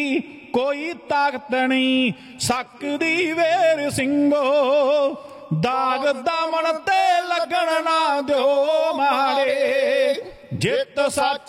कोई ताकत नहीं सकदी वेर सिंगो, दाग दमन ते लगन ना दो मारे, जित सच